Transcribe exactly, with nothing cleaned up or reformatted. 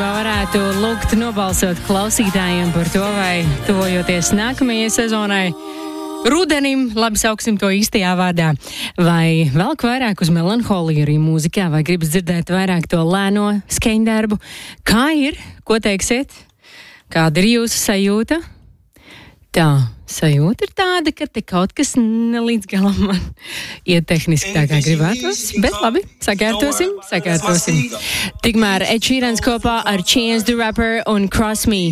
īstenībā varētu lūgt nobalsot klausītājiem par to, vai tuvojoties nākamajai sezonai, rudenim, labi sauksim to īstajā vārdā, vai velk vairāk uz melanholiju arī mūzikā, vai gribas dzirdēt vairāk to lēno skaņdarbu. Kā ir? Ko teiksiet? Kāda ir jūsu sajūta? Tā, sajūta ir tāda, ka te kaut kas nelīdz galam man iet tehniski tā kā gribētos, bet labi, sakārtosim, sakārtosim. Tikmēr Ed Sheerans kopā ar Chance the Rapper un Cross Me.